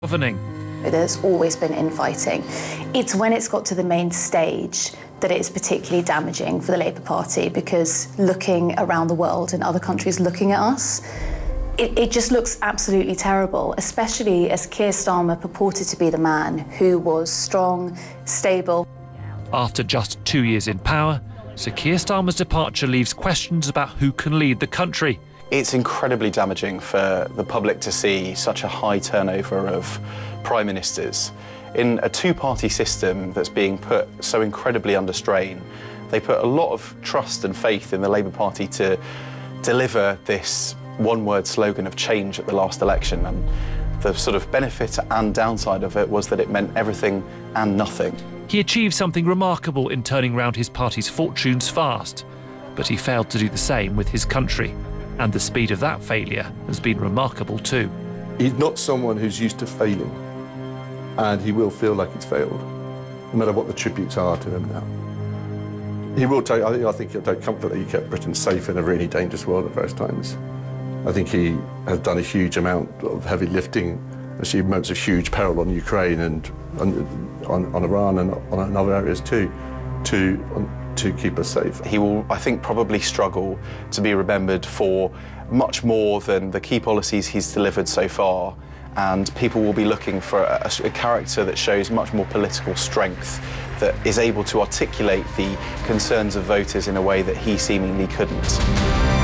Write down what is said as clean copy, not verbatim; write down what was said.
governing. There's always been infighting. It's when it's got to the main stage that it's particularly damaging for the Labour Party, because looking around the world and other countries looking at us, it just looks absolutely terrible, especially as Keir Starmer purported to be the man who was strong, stable. After just 2 years in power, Sir Keir Starmer's departure leaves questions about who can lead the country. It's incredibly damaging for the public to see such a high turnover of prime ministers. In a two-party system that's being put so incredibly under strain, they put a lot of trust and faith in the Labour Party to deliver this one-word slogan of change at the last election, and the sort of benefit and downside of it was that it meant everything and nothing. He achieved something remarkable in turning round his party's fortunes fast, but he failed to do the same with his country, and the speed of that failure has been remarkable too. He's not someone who's used to failing, and he will feel like he's failed, no matter what the tributes are to him now. He will take, I think he'll take comfort that he kept Britain safe in a really dangerous world at various times. I think he has done a huge amount of heavy lifting, achieved moments of huge peril on Ukraine and on Iran and on other areas too, to keep us safe. He will, I think, probably struggle to be remembered for much more than the key policies he's delivered so far, and people will be looking for a character that shows much more political strength, that is able to articulate the concerns of voters in a way that he seemingly couldn't.